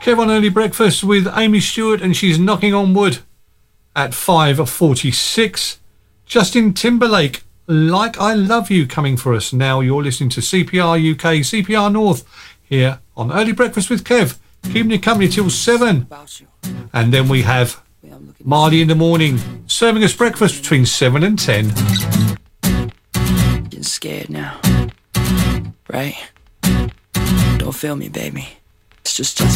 Kev on Early Breakfast with Amy Stewart, and she's knocking on wood at 5:46. Justin Timberlake, Like I Love You, coming for us now. You're listening to CPR UK, CPR North, here on Early Breakfast with Kev, keeping you company till 7. And then we have Marley in the morning, serving us breakfast between 7 and 10. Getting scared now, right? Don't feel me, baby. It's just